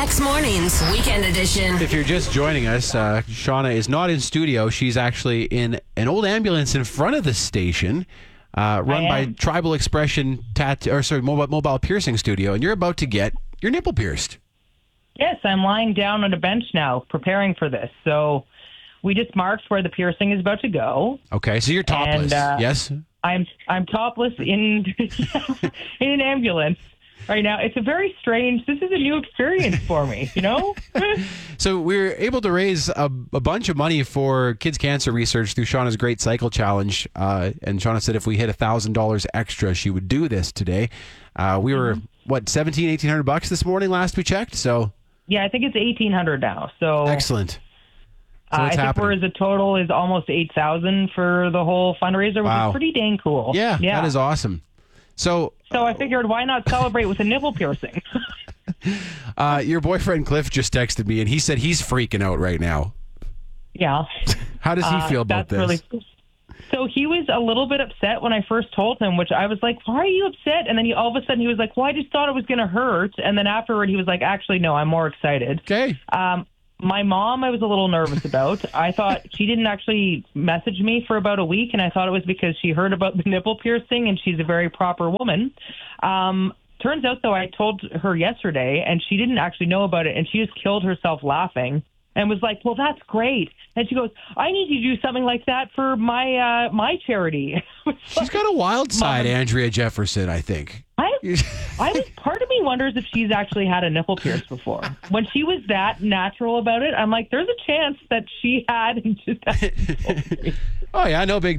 X Mornings, Weekend Edition. If you're just joining us, Shauna is not in studio. She's actually in an old ambulance in front of the station, run by Tribal Expression Mobile Piercing Studio, and you're about to get your nipple pierced. Yes, I'm lying down on a bench now, preparing for this. So we just marked where the piercing is about to go. Okay, so you're topless, yes? I'm topless in an ambulance right now. It's this is a new experience for me, you know? So we're able to raise a bunch of money for kids' cancer research through Shauna's Great Cycle Challenge. And Shauna said if we hit $1,000 extra, she would do this today. We were, $1,800 this morning last we checked? So yeah, I think it's $1,800 now. So excellent. So I think the total is almost $8,000 for the whole fundraiser, which is pretty dang cool. Yeah, that is awesome. So I figured, why not celebrate with a nipple piercing? Your boyfriend Cliff just texted me, and he said he's freaking out right now. Yeah. How does he feel about this? So he was a little bit upset when I first told him, which I was like, why are you upset? And then all of a sudden he was like, well, I just thought it was going to hurt. And then afterward he was like, actually, no, I'm more excited. Okay. My mom, I was a little nervous about. I thought she didn't actually message me for about a week, and I thought it was because she heard about the nipple piercing, and she's a very proper woman. Turns out, though, I told her yesterday, and she didn't actually know about it, and she just killed herself laughing and was like, well, that's great. And she goes, I need you to do something like that for my charity. She's got a wild side, Andrea Jefferson, I think. Part of me wonders if she's actually had a nipple pierce before. When she was that natural about it, I'm like, there's a chance that she had and just hadn't told me. Oh, yeah, no big